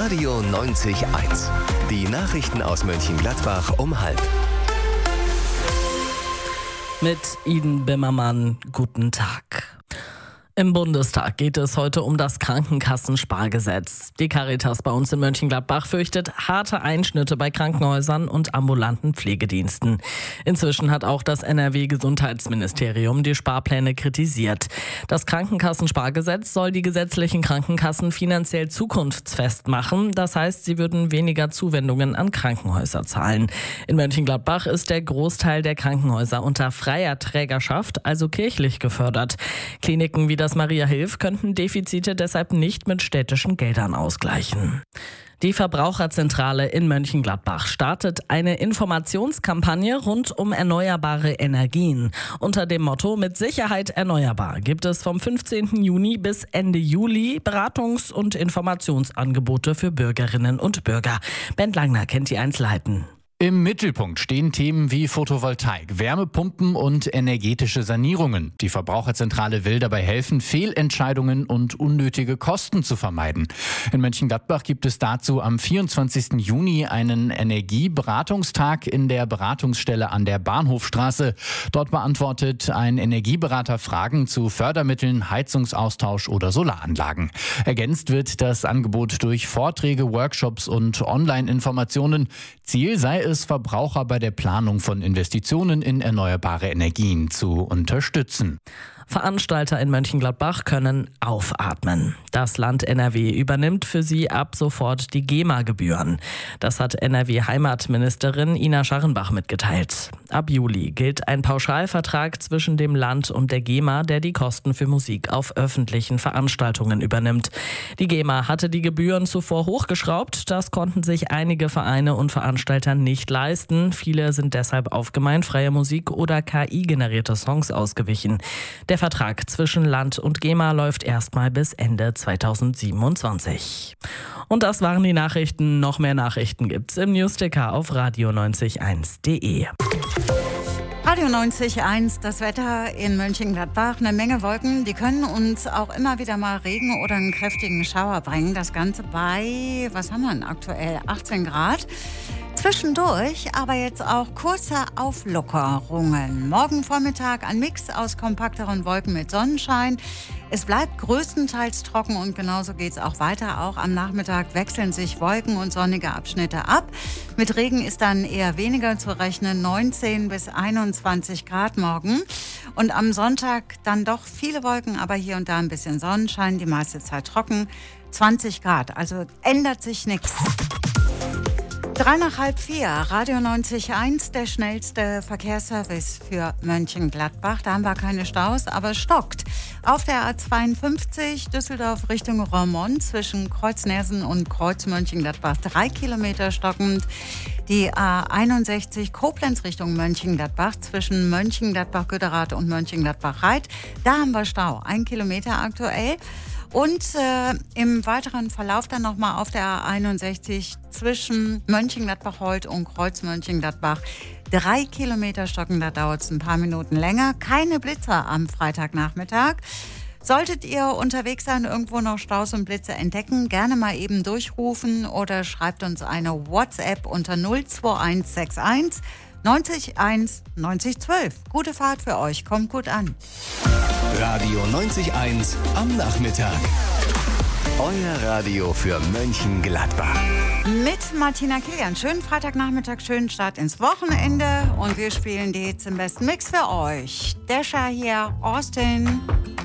Radio 90.1. Die Nachrichten aus Mönchengladbach um 12:30. Mit Iden Bimmermann, guten Tag. Im Bundestag geht es heute um das Krankenkassenspargesetz. Die Caritas bei uns in Mönchengladbach fürchtet harte Einschnitte bei Krankenhäusern und ambulanten Pflegediensten. Inzwischen hat auch das NRW-Gesundheitsministerium die Sparpläne kritisiert. Das Krankenkassenspargesetz soll die gesetzlichen Krankenkassen finanziell zukunftsfest machen. Das heißt, sie würden weniger Zuwendungen an Krankenhäuser zahlen. In Mönchengladbach ist der Großteil der Krankenhäuser unter freier Trägerschaft, also kirchlich gefördert. Kliniken wie das Maria Hilf könnten Defizite deshalb nicht mit städtischen Geldern ausgleichen. Die Verbraucherzentrale in Mönchengladbach startet eine Informationskampagne rund um erneuerbare Energien. Unter dem Motto "Mit Sicherheit erneuerbar" gibt es vom 15. Juni bis Ende Juli Beratungs- und Informationsangebote für Bürgerinnen und Bürger. Bent Langner kennt die Einzelheiten. Im Mittelpunkt stehen Themen wie Photovoltaik, Wärmepumpen und energetische Sanierungen. Die Verbraucherzentrale will dabei helfen, Fehlentscheidungen und unnötige Kosten zu vermeiden. In Mönchengladbach gibt es dazu am 24. Juni einen Energieberatungstag in der Beratungsstelle an der Bahnhofstraße. Dort beantwortet ein Energieberater Fragen zu Fördermitteln, Heizungsaustausch oder Solaranlagen. Ergänzt wird das Angebot durch Vorträge, Workshops und Online-Informationen. Ziel sei es, Verbraucher bei der Planung von Investitionen in erneuerbare Energien zu unterstützen. Veranstalter in Mönchengladbach können aufatmen. Das Land NRW übernimmt für sie ab sofort die GEMA-Gebühren. Das hat NRW-Heimatministerin Ina Scharrenbach mitgeteilt. Ab Juli gilt ein Pauschalvertrag zwischen dem Land und der GEMA, der die Kosten für Musik auf öffentlichen Veranstaltungen übernimmt. Die GEMA hatte die Gebühren zuvor hochgeschraubt. Das konnten sich einige Vereine und Veranstalter nicht leisten. Viele sind deshalb auf gemeinfreie Musik oder KI-generierte Songs ausgewichen. Der Vertrag zwischen Land und GEMA läuft erstmal bis Ende 2027. Und das waren die Nachrichten. Noch mehr Nachrichten gibt's im Newsticker auf radio90.1.de. Radio 90.1, das Wetter in Mönchengladbach, eine Menge Wolken, die können uns auch immer wieder mal Regen oder einen kräftigen Schauer bringen. Das Ganze bei, was haben wir denn aktuell, 18 Grad. Zwischendurch aber jetzt auch kurze Auflockerungen. Morgen Vormittag ein Mix aus kompakteren Wolken mit Sonnenschein. Es bleibt größtenteils trocken und genauso geht es auch weiter. Auch am Nachmittag wechseln sich Wolken und sonnige Abschnitte ab. Mit Regen ist dann eher weniger zu rechnen, 19 bis 21 Grad morgen. Und am Sonntag dann doch viele Wolken, aber hier und da ein bisschen Sonnenschein, die meiste Zeit trocken, 20 Grad. Also ändert sich nichts. 3:30, Radio 90.1, der schnellste Verkehrsservice für Mönchengladbach. Da haben wir keine Staus, aber es stockt. Auf der A52 Düsseldorf Richtung Roermond zwischen Kreuznersen und Kreuz Mönchengladbach 3 Kilometer stockend. Die A61 Koblenz Richtung Mönchengladbach zwischen Mönchengladbach-Güderath und Mönchengladbach-Reit. Da haben wir Stau, 1 Kilometer aktuell. Und im weiteren Verlauf dann nochmal auf der A61 zwischen Mönchengladbach-Holt und Kreuz Mönchengladbach 3 Kilometer stocken, da dauert es ein paar Minuten länger. Keine Blitzer am Freitagnachmittag. Solltet ihr unterwegs sein, irgendwo noch Staus und Blitze entdecken, gerne mal eben durchrufen oder schreibt uns eine WhatsApp unter 02161 90 90 12. Gute Fahrt für euch, kommt gut an. Radio 90.1 am Nachmittag. Euer Radio für Mönchengladbach. Mit Martina Kilian. Schönen Freitagnachmittag, schönen Start ins Wochenende. Und wir spielen die Hits im besten Mix für euch. Desha hier, Austin.